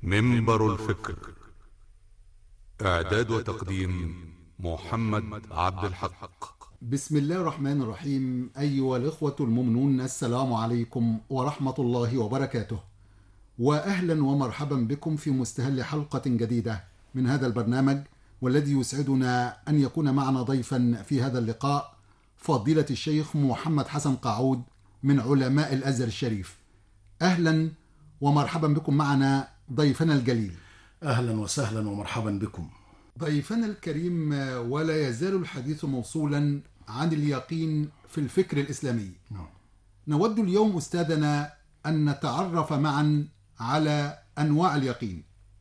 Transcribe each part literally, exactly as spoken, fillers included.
منبر الفكر. إعداد وتقديم محمد عبد الحق. بسم الله الرحمن الرحيم. أيها الإخوة المؤمنون، السلام عليكم ورحمة الله وبركاته، وأهلا ومرحبا بكم في مستهل حلقة جديدة من هذا البرنامج، والذي يسعدنا أن يكون معنا ضيفا في هذا اللقاء فضيلة الشيخ محمد حسن قاعود من علماء الأزهر الشريف. أهلا ومرحبا بكم معنا ضيفنا الجليل. أهلا وسهلا ومرحبا بكم ضيفنا الكريم. ولا يزال الحديث موصولا عن اليقين في الفكر الإسلامي. نعم. نود اليوم أستاذنا أن نتعرف معا على أنواع اليقين.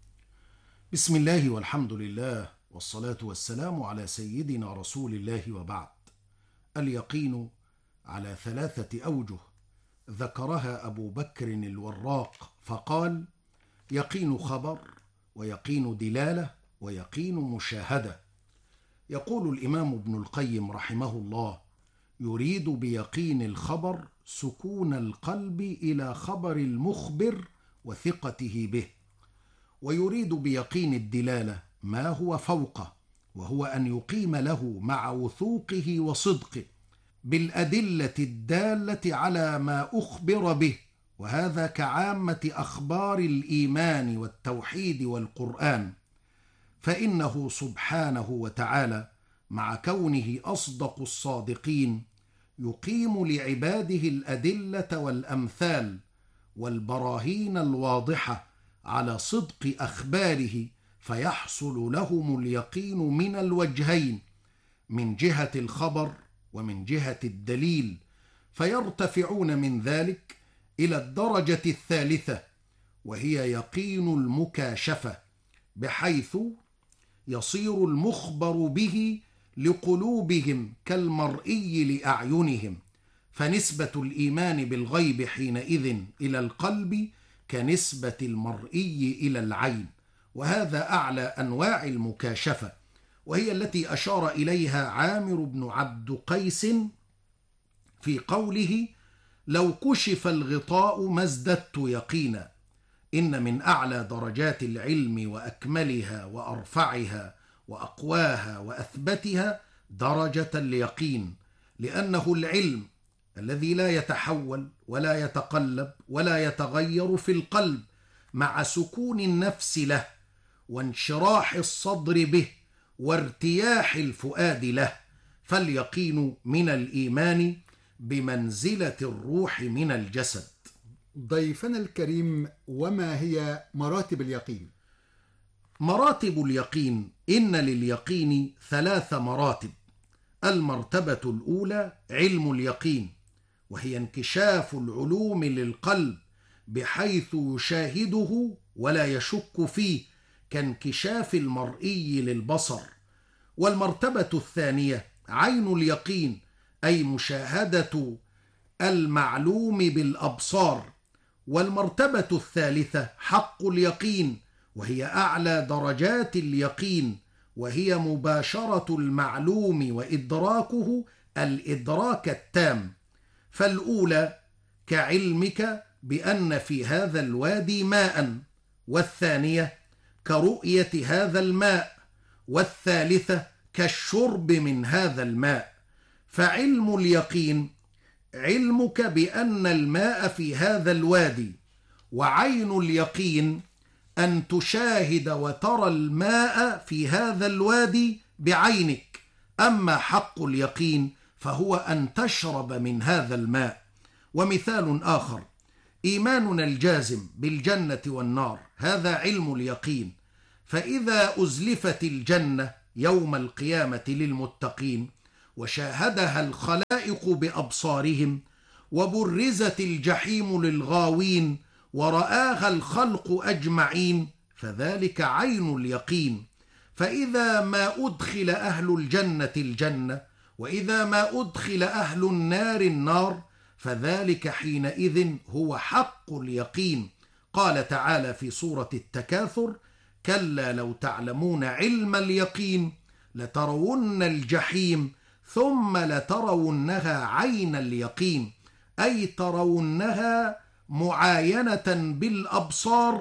بسم الله والحمد لله والصلاة والسلام على سيدنا رسول الله، وبعد. اليقين على ثلاثة أوجه ذكرها أبو بكر الوراق فقال: يقين خبر، ويقين دلالة، ويقين مشاهدة. يقول الإمام ابن القيم رحمه الله: يريد بيقين الخبر سكون القلب إلى خبر المخبر وثقته به، ويريد بيقين الدلالة ما هو فوقه، وهو أن يقيم له مع وثوقه وصدقه بالأدلة الدالة على ما أخبر به، وهذا كعامة أخبار الإيمان والتوحيد والقرآن، فإنه سبحانه وتعالى مع كونه أصدق الصادقين يقيم لعباده الأدلة والأمثال والبراهين الواضحة على صدق أخباره، فيحصل لهم اليقين من الوجهين، من جهة الخبر ومن جهة الدليل، فيرتفعون من ذلك إلى الدرجة الثالثة، وهي يقين المكاشفة، بحيث يصير المخبر به لقلوبهم كالمرئي لأعينهم، فنسبة الإيمان بالغيب حينئذ إلى القلب كنسبة المرئي إلى العين، وهذا أعلى أنواع المكاشفة، وهي التي أشار إليها عامر بن عبد قيس في قوله: لو كشف الغطاء ما ازددت يقينا. إن من أعلى درجات العلم وأكملها وأرفعها وأقواها وأثبتها درجة اليقين، لأنه العلم الذي لا يتحول ولا يتقلب ولا يتغير في القلب، مع سكون النفس له وانشراح الصدر به وارتياح الفؤاد له، فاليقين من الإيمان بمنزلة الروح من الجسد. ضيفنا الكريم، وما هي مراتب اليقين؟ مراتب اليقين: إن لليقين ثلاث مراتب. المرتبة الأولى علم اليقين، وهي انكشاف العلوم للقلب بحيث يشاهده ولا يشك فيه، كانكشاف المرئي للبصر. والمرتبة الثانية عين اليقين، أي مشاهدة المعلوم بالأبصار. والمرتبة الثالثة حق اليقين، وهي أعلى درجات اليقين، وهي مباشرة المعلوم وإدراكه الإدراك التام. فالأولى كعلمك بأن في هذا الوادي ماء، والثانية كرؤية هذا الماء، والثالثة كالشرب من هذا الماء. فعلم اليقين علمك بأن الماء في هذا الوادي، وعين اليقين أن تشاهد وترى الماء في هذا الوادي بعينك. أما حق اليقين فهو أن تشرب من هذا الماء. ومثال آخر: إيماننا الجازم بالجنة والنار، هذا علم اليقين، فإذا أزلفت الجنة يوم القيامة للمتقين وشاهدها الخلائق بأبصارهم، وبرزت الجحيم للغاوين ورآها الخلق أجمعين، فذلك عين اليقين. فإذا ما أدخل أهل الجنة الجنة، وإذا ما أدخل أهل النار النار، فذلك حينئذ هو حق اليقين. قال تعالى في سورة التكاثر: كلا لو تعلمون علم اليقين لترون الجحيم ثم لترونها عين اليقين، أي ترونها معاينة بالأبصار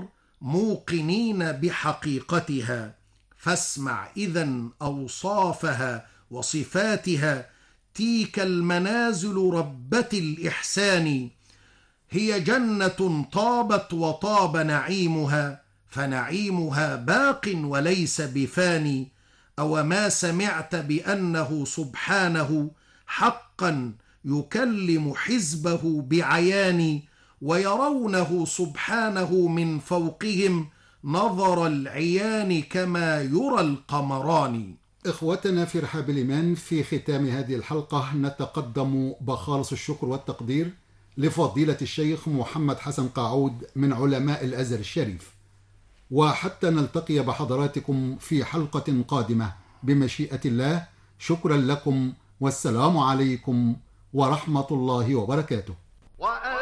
موقنين بحقيقتها، فاسمع إذن أوصافها وصفاتها. تلك المنازل ربة الإحسان، هي جنة طابت وطاب نعيمها، فنعيمها باق وليس بفاني. أو ما سمعت بأنه سبحانه حقا يكلم حزبه بعيان، ويرونه سبحانه من فوقهم نظر العيان كما يرى القمران. إخوتنا في رحاب الإيمان، في ختام هذه الحلقة نتقدم بخالص الشكر والتقدير لفضيلة الشيخ محمد حسن قاعود من علماء الأزهر الشريف، وحتى نلتقي بحضراتكم في حلقة قادمة بمشيئة الله، شكرا لكم والسلام عليكم ورحمة الله وبركاته.